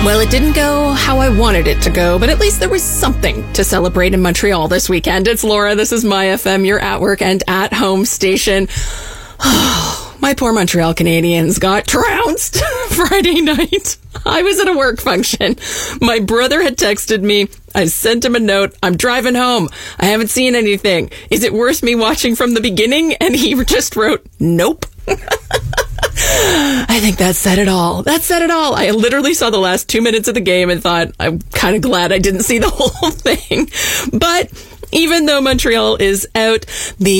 Well, it didn't go how I wanted it to go, but at least there was something to celebrate in Montreal this weekend. It's Laura. This is My FM, your at work and at home station. Oh, my poor Montreal Canadiens got trounced Friday night. I was at a work function. My brother had texted me. I sent him a note. I'm driving home. I haven't seen anything. Is it worth me watching from the beginning? And he just wrote, nope. I think that said it all. That said it all. I literally saw the last 2 minutes of the game and thought, I'm kind of glad I didn't see the whole thing. But even though Montreal is out, the